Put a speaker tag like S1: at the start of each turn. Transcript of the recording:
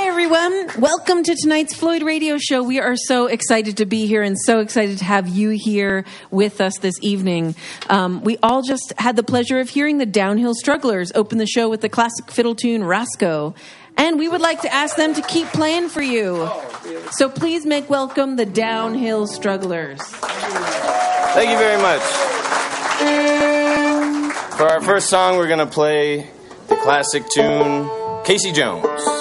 S1: everyone. Welcome to tonight's Floyd Radio Show. We are so excited to be here and so excited to have you here with us this evening. We all just had the pleasure of hearing the Downhill Strugglers open the show with the classic fiddle tune Roscoe. And we would like to ask them to keep playing for you. So please make welcome the Downhill Strugglers.
S2: Thank you very much. For our first song, we're going to play the classic tune, Casey Jones.